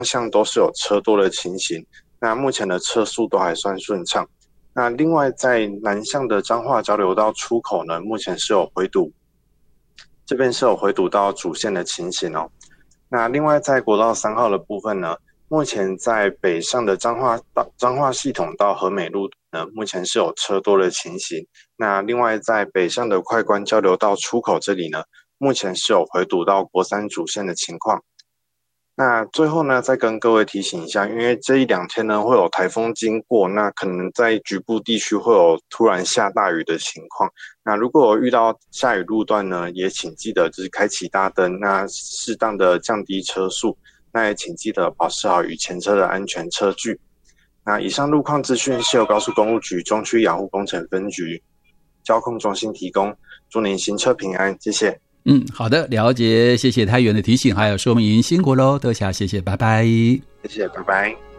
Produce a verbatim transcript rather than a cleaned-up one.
向都是有车多的情形，那目前的车速都还算顺畅。那另外在南向的彰化交流道出口呢，目前是有回堵，这边是有回堵到主线的情形哦。那另外在国道三号的部分呢，目前在北上的彰化到彰化系统到和美路呢，目前是有车多的情形。那另外在北上的快关交流道出口这里呢，目前是有回堵到国三主线的情况。那最后呢，再跟各位提醒一下，因为这一两天呢会有台风经过，那可能在局部地区会有突然下大雨的情况。那如果遇到下雨路段呢，也请记得就是开启大灯，那适当的降低车速，那也请记得保持好与前车的安全车距。那以上路况资讯是由高速公路局中区养护工程分局交控中心提供，祝您行车平安，谢谢。 嗯，好的，了解，谢谢太原的提醒还有说明，辛苦咯，多谢，谢谢，拜拜。 谢谢，拜拜。